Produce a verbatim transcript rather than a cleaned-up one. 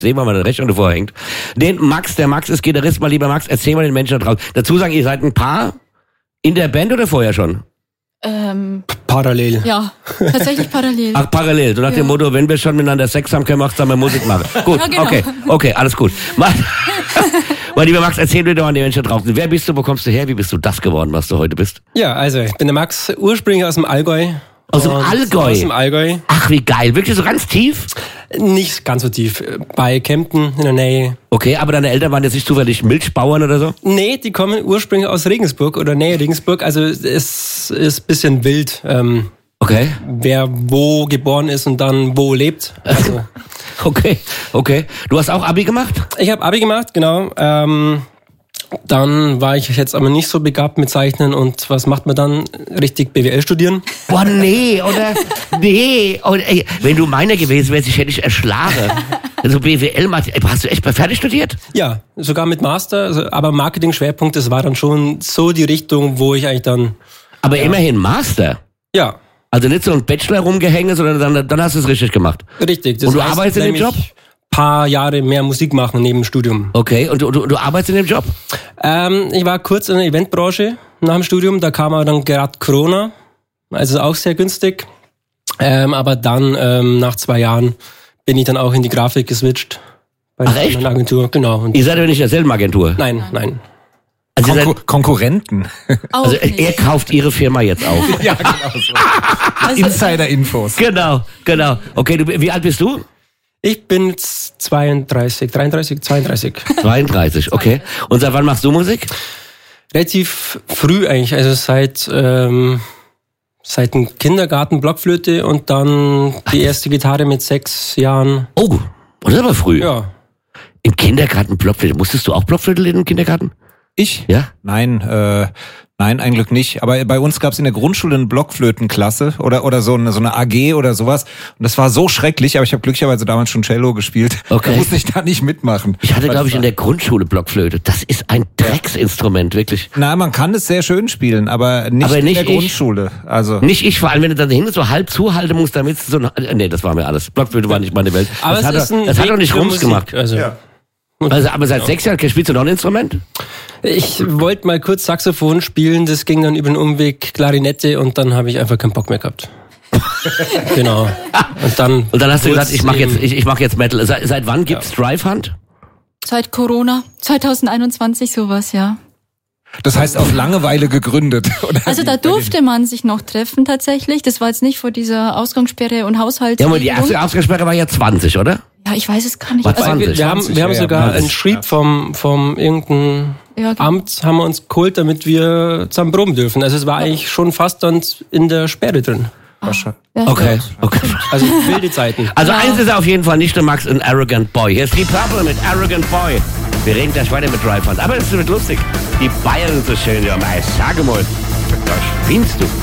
Sehen wir mal, der Rechnung davor hängt. Den Max, der Max ist Gitarrist, mal lieber Max, erzähl mal den Menschen da draußen. Dazu sagen, ihr seid ein Paar in der Band oder vorher schon? Ähm, parallel. Ja, tatsächlich parallel. Ach, parallel. So nach ja. dem Motto, wenn wir schon miteinander Sex haben, können wir auch zusammen Musik machen. Gut, ja, genau. okay, okay, alles gut. Mal, mal lieber Max, erzähl mir doch an die Menschen da draußen. Wer bist du, wo kommst du her, wie bist du das geworden, was du heute bist? Ja, also ich bin der Max, ursprünglich aus dem Allgäu. Aus dem Allgäu? Aus dem Allgäu. Ach, wie geil. Wirklich so ganz tief? Nicht ganz so tief. Bei Kempten in der Nähe. Okay, aber deine Eltern waren jetzt nicht zufällig Milchbauern oder so? Nee, die kommen ursprünglich aus Regensburg oder Nähe Regensburg. Also es ist ein bisschen wild, ähm, okay. wer wo geboren ist und dann wo lebt. Also okay, okay. Du hast auch Abi gemacht? Ich habe Abi gemacht, genau. Ähm, dann war ich jetzt aber nicht so begabt mit Zeichnen und was macht man dann? Richtig B W L studieren? Boah, nee, oder? Nee. Oder, ey, wenn du meiner gewesen wärst, ich hätte dich erschlagen. Also B W L, hast du echt mal fertig studiert? Ja, sogar mit Master, also, aber Marketing-Schwerpunkt, das war dann schon so die Richtung, wo ich eigentlich dann... Aber ja. immerhin Master? Ja. Also nicht so ein Bachelor rumgehängt, sondern dann, dann hast du es richtig gemacht? Richtig. Das und du heißt, arbeitest in dem Job? Paar Jahre mehr Musik machen neben dem Studium. Okay, und du, du, du arbeitest in dem Job? Ähm, ich war kurz in der Eventbranche nach dem Studium, da kam aber dann gerade Corona, also auch sehr günstig. Ähm, aber dann, ähm, nach zwei Jahren, bin ich dann auch in die Grafik geswitcht. Bei Ach echt? einer Agentur, genau. Und ihr seid aber nicht in derselben Agentur? Nein, nein. Also Konkur- seid, Konkurrenten. Auch also nicht. er kauft ihre Firma jetzt auf. Ja, genau so. Also, Insider-Infos. Genau, genau. Okay, du, wie alt bist du? Ich bin jetzt zweiunddreißig, dreiunddreißig, zweiunddreißig. zweiunddreißig, okay. Und seit wann machst du Musik? Relativ früh eigentlich, also seit ähm, seit dem Kindergarten Blockflöte und dann die erste Gitarre mit sechs Jahren. Oh, das ist aber früh. Ja. Im Kindergarten Blockflöte. Musstest du auch Blockflöte lernen im Kindergarten? Ich? Ja? Nein, äh, nein, ein Glück nicht. Aber bei uns gab es in der Grundschule eine Blockflötenklasse oder oder so eine so eine A G oder sowas. Und das war so schrecklich, aber ich habe glücklicherweise damals schon Cello gespielt. Okay. Da musste ich da nicht mitmachen. Ich hatte, glaube ich, war- in der Grundschule Blockflöte. Das ist ein Drecksinstrument, wirklich. Na, man kann es sehr schön spielen, aber nicht, Aber nicht in der ich. Grundschule. Also Nicht ich, vor allem, wenn du dann hinten so halb zuhalten musst, damit es so... Nee, das war mir alles. Blockflöte war nicht meine Welt. Aber das es hat, ist doch- ein das hat doch Weg nicht für Rums Musik. gemacht. Also, Ja. Also, aber seit sechs Jahren spielst du noch ein Instrument? ich wollte mal kurz Saxophon spielen, das ging dann über den Umweg Klarinette und dann habe ich einfach keinen Bock mehr gehabt. Genau. Und dann, Und dann hast du wurd's gesagt, ich mache jetzt, eben- ich, ich mach jetzt Metal. Seit, seit wann gibt's Drive Hunt? seit Corona, zwanzig einundzwanzig sowas, ja. das heißt auf Langeweile gegründet. Oder Also wie da bei den- durfte man sich noch treffen tatsächlich. Das war jetzt nicht vor dieser Ausgangssperre und Haushalt. Ja, aber die erste Ausgangssperre war ja zwanzig, oder? Ja, ich weiß es gar nicht. Was Also, waren wir, wir haben, wir haben ja, sogar ja. einen Schrieb vom, vom irgendeinem Ja, genau. Amt haben wir uns geholt, damit wir zusammen proben dürfen. Also es war eigentlich schon fast dann in der Sperre drin. ja, Okay, okay. Also wilde Zeiten. Also Ja. eins ist auf jeden Fall nicht der Max, ein Arrogant Boy. Hier ist die Purple mit Arrogant Boy. Wir reden gleich weiter mit Drive Hunt. Aber es wird lustig. Die Bayern sind so schön, ja, mal. Sag mal, da spinnst du.